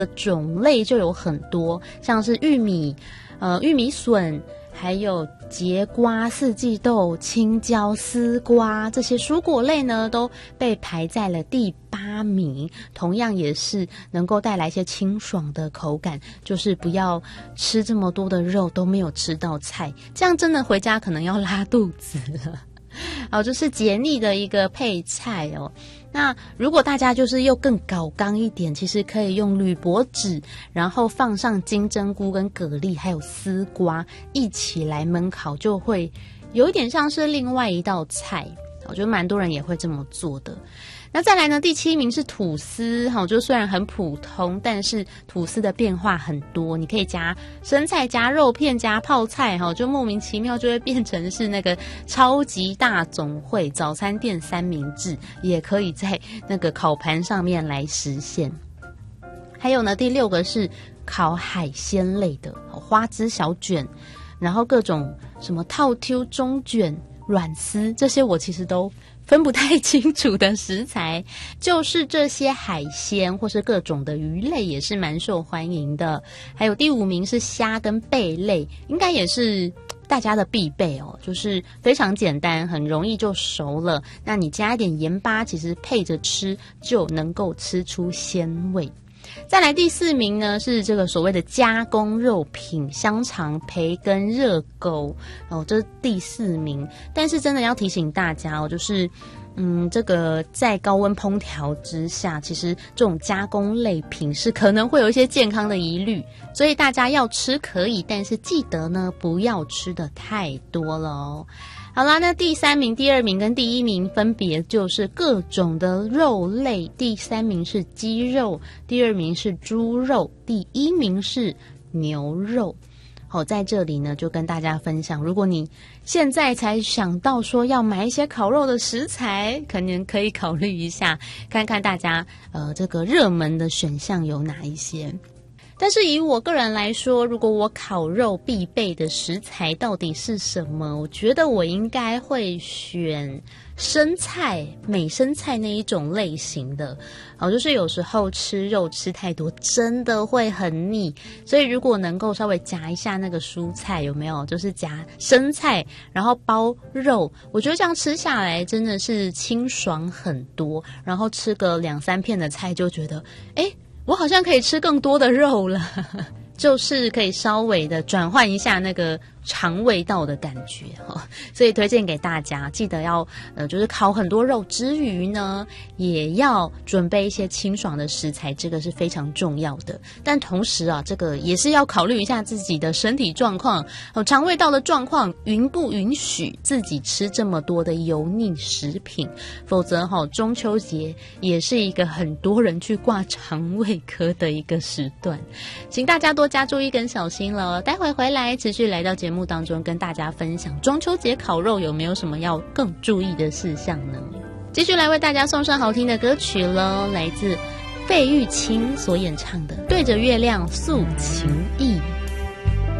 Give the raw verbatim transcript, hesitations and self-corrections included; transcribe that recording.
种类就有很多，像是玉米、呃玉米笋，还有节瓜、四季豆、青椒、丝瓜，这些蔬果类呢都被排在了第八名，同样也是能够带来一些清爽的口感，就是不要吃这么多的肉都没有吃到菜，这样真的回家可能要拉肚子了。好，就是解腻的一个配菜哦。那如果大家就是又更搞刚一点，其实可以用铝箔纸，然后放上金针菇跟蛤蜊还有丝瓜一起来焖烤，就会有一点像是另外一道菜。我觉得蛮多人也会这么做的。那再来呢，第七名是吐司，就虽然很普通，但是吐司的变化很多，你可以加生菜、加肉片、加泡菜，就莫名其妙就会变成是那个超级大总汇早餐店三明治，也可以在那个烤盘上面来实现。还有呢，第六个是烤海鲜类的，花枝小卷，然后各种什么套 Q 中卷、软丝，这些我其实都分不太清楚的食材，就是这些海鲜或是各种的鱼类也是蛮受欢迎的。还有第五名是虾跟贝类，应该也是大家的必备哦，就是非常简单，很容易就熟了。那你加一点盐巴，其实配着吃就能够吃出鲜味。再来第四名呢，是这个所谓的加工肉品，香肠、培根、热狗哦，这是第四名。但是真的要提醒大家哦，就是嗯，这个在高温烹调之下，其实这种加工类品是可能会有一些健康的疑虑，所以大家要吃可以，但是记得呢，不要吃的太多了哦。好啦，那第三名、第二名跟第一名分别就是各种的肉类，第三名是鸡肉，第二名是猪肉，第一名是牛肉。好，在这里呢就跟大家分享，如果你现在才想到说要买一些烤肉的食材，可能可以考虑一下，看看大家呃这个热门的选项有哪一些。但是以我个人来说，如果我烤肉必备的食材到底是什么，我觉得我应该会选生菜，美生菜那一种类型的。好，就是有时候吃肉吃太多真的会很腻，所以如果能够稍微夹一下那个蔬菜，有没有，就是夹生菜然后包肉，我觉得这样吃下来真的是清爽很多，然后吃个两三片的菜就觉得诶我好像可以吃更多的肉了，就是可以稍微的转换一下那个肠胃道的感觉哈，所以推荐给大家，记得要呃，就是烤很多肉之余呢，也要准备一些清爽的食材，这个是非常重要的。但同时啊，这个也是要考虑一下自己的身体状况，呃，肠胃道的状况，允不允许自己吃这么多的油腻食品？否则哈，中秋节也是一个很多人去挂肠胃科的一个时段，请大家多加注意跟小心了。待会回来持续来到节目。节目当中跟大家分享中秋节烤肉有没有什么要更注意的事项呢？继续来为大家送上好听的歌曲咯，来自费玉清所演唱的《对着月亮诉情意》。